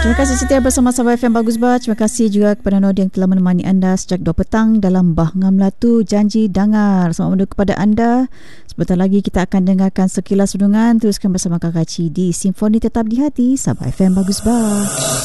Terima kasih setia bersama Sabah FM Bagus Bah. Terima kasih juga kepada Nodi yang telah menemani anda sejak 2 petang dalam Bah Ngamlatu Janji Dangar. Selamat menunggu kepada anda. Sebentar lagi kita akan dengarkan sekilas renungan. Teruskan bersama Kak Kaci di Simfoni Tetap di Hati Sabah FM Bagus Bah.